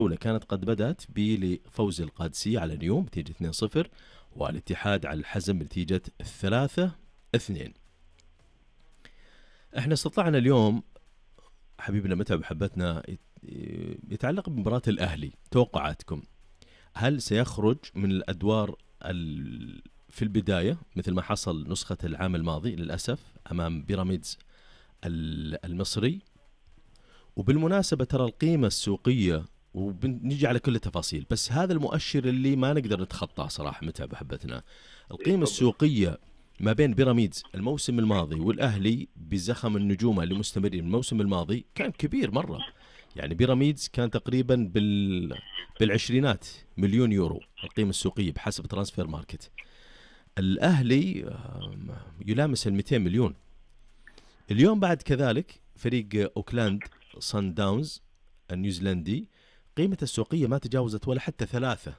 الأولى كانت قد بدأت بفوز القادسية على نيوم بنتيجة 2-0، والاتحاد على الحزم بنتيجة 3-2. احنا استطلعنا اليوم حبيبنا متعب حبتنا يتعلق بمباراة الأهلي. توقعاتكم، هل سيخرج من الأدوار في البداية مثل ما حصل نسخة العام الماضي للأسف أمام بيراميدز المصري؟ وبالمناسبة ترى القيمة السوقية، وبنجي على كل التفاصيل، بس هذا المؤشر اللي ما نقدر نتخطاه صراحة متعب حبتنا. القيمة السوقية ما بين بيراميدز الموسم الماضي والأهلي بزخم النجوم اللي مستمرين الموسم الماضي كان كبير مرة. يعني بيراميدز كان تقريبا بالعشرينات مليون يورو القيمة السوقية بحسب ترانسفير ماركت. الأهلي يلامس 200 مليون. اليوم بعد كذلك فريق أوكلاند صن داونز النيوزيلندي قيمة السوقية ما تجاوزت ولا حتى 3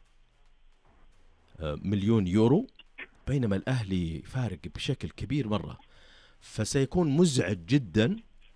مليون يورو، بينما الأهلي فارق بشكل كبير مرة. فسيكون مزعج جدا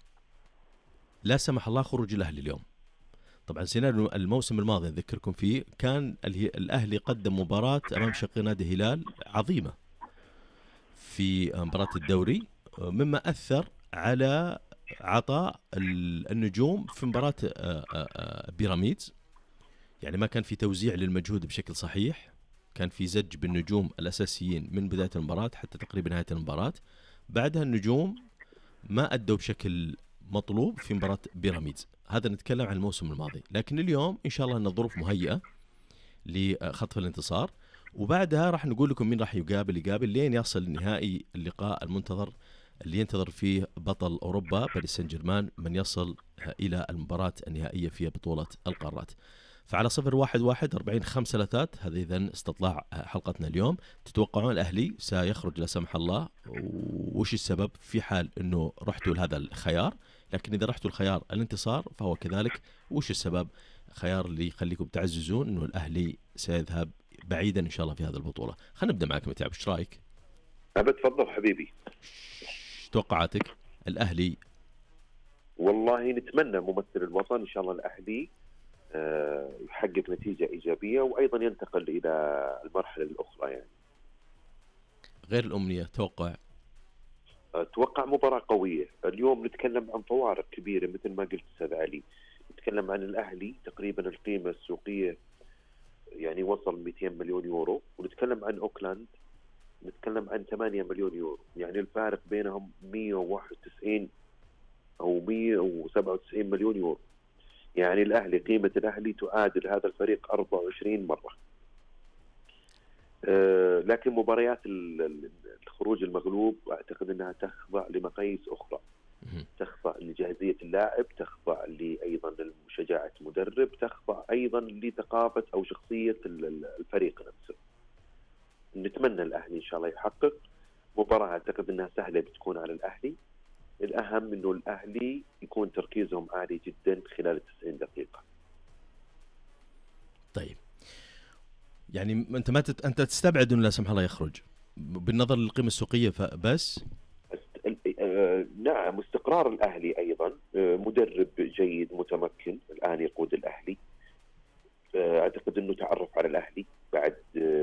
لا سمح الله خروج الأهلي اليوم. طبعا سيناريو الموسم الماضي أذكركم فيه كان الأهلي قدم مباراة أمام شقيق نادي هلال عظيمة في مباراة الدوري، مما أثر على عطاء النجوم في مباراة بيراميدز. يعني ما كان في توزيع للمجهود بشكل صحيح، كان في زج بالنجوم الأساسيين من بداية المباراة حتى تقريبا نهاية المباراة. بعدها النجوم ما أدوا بشكل مطلوب في مباراة بيراميدز. هذا نتكلم عن الموسم الماضي، لكن اليوم إن شاء الله أن الظروف مهيئة لخطف الانتصار، وبعدها راح نقول لكم مين راح يقابل لين يصل نهائي اللقاء المنتظر اللي ينتظر فيه بطل أوروبا باريس سان جيرمان من يصل إلى المباراة النهائية في بطولة القارات. فعلى 01-1-40-5 هذا إذن استطلاع حلقتنا اليوم. تتوقعون الأهلي سيخرج لا سمح الله؟ وش السبب في حال أنه رحتوا لهذا الخيار؟ لكن إذا رحتوا الخيار الانتصار فهو كذلك. وش السبب خيار اللي يخليكم تعززون أنه الأهلي سيذهب بعيدا إن شاء الله في هذه البطولة؟ خلينا نبدأ معك متعب، ايش رايك؟ تفضل حبيبي. توقعاتك الأهلي؟ والله نتمنى ممثل الوطن إن شاء الله الأهلي يحقق نتيجة إيجابية وأيضا ينتقل إلى المرحلة الأخرى. يعني غير الأمنية أتوقع مباراة قوية. اليوم نتكلم عن فوارق كبيرة مثل ما قلت أستاذ علي. نتكلم عن الأهلي تقريبا القيمة السوقية يعني وصل 200 مليون يورو، ونتكلم عن أوكلاند نتكلم عن 8 مليون يورو. يعني الفارق بينهم 191 أو 197 مليون يورو. يعني الأهلي قيمة الأهلي تعادل هذا الفريق 24 مرة. لكن مباريات الخروج المغلوب أعتقد أنها تخضع لمقاييس أخرى، تخضع لجاهزية اللاعب، تخضع أيضا لشجاعة المدرب، تخضع أيضا لثقافة أو شخصية الفريق نفسه. نتمنى الأهلي إن شاء الله يحقق مباراة أعتقد أنها سهلة بتكون على الأهلي. الأهم أنه الأهلي يكون تركيزهم عالي جدا خلال 90 دقيقة. طيب يعني أنت تستبعد أنه لا سمح الله يخرج بالنظر للقيمة السوقية فبس؟ نعم، استقرار الأهلي أيضا، مدرب جيد متمكن الآن يقود الأهلي. أعتقد أنه تعرف على الأهلي بعد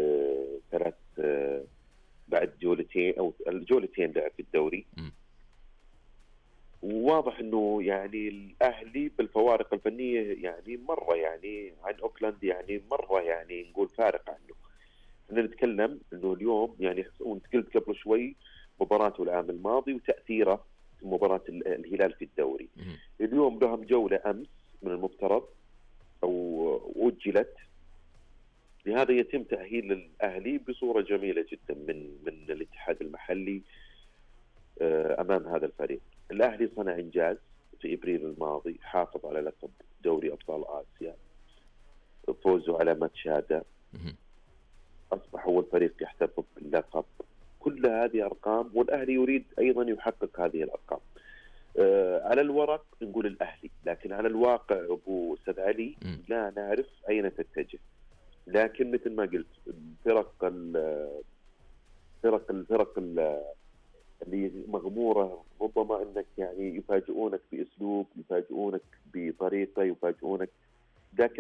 بعد جولتين أو الجولتين لعب في الدوري. وواضح أنه يعني الأهلي بالفوارق الفنية يعني مرة يعني عن أوكلاند يعني مرة يعني نقول فارق عنه. احنا نتكلم أنه اليوم يعني قلت قبل شوي مباراته العام الماضي وتأثيره في مباراة الهلال في الدوري. اليوم لهم جولة أمس من المفترض أو أجلت، لهذا يتم تأهيل الأهلي بصورة جميلة جدا من الاتحاد المحلي أمام هذا الفريق. الأهلي صنع إنجاز في إبريل الماضي، حافظ على لقب دوري أبطال آسيا، فوزوا على ماتشادا، أصبح أول فريق يحتفظ باللقب. كل هذه أرقام والأهلي يريد أيضا يحقق هذه الأرقام. على الورق نقول الأهلي، لكن على الواقع أبو أستاذ علي لا نعرف أين تتجه. لكن مثل ما قلت الفرق اللي مغمورة ربما أنك يعني يفاجئونك بأسلوب، يفاجئونك بطريقة، يفاجئونك، لكن